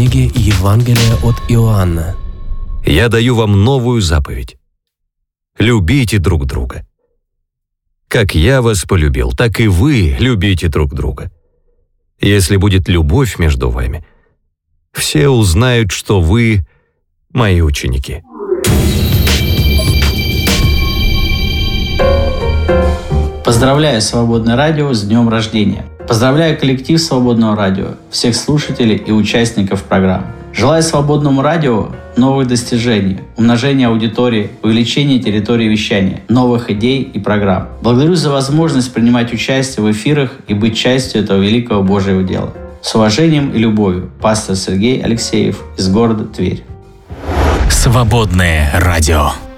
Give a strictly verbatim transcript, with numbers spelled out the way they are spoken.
Книги Евангелия от Иоанна. Я даю вам новую заповедь. Любите друг друга. Как я вас полюбил, так и вы любите друг друга. Если будет любовь между вами, все узнают, что вы мои ученики. Поздравляю Свободное радио с днем рождения. Поздравляю коллектив Свободного радио, всех слушателей и участников программы. Желаю Свободному радио новых достижений, умножения аудитории, увеличения территории вещания, новых идей и программ. Благодарю за возможность принимать участие в эфирах и быть частью этого великого Божьего дела. С уважением и любовью, пастор Сергей Алексеев из города Тверь. Свободное радио.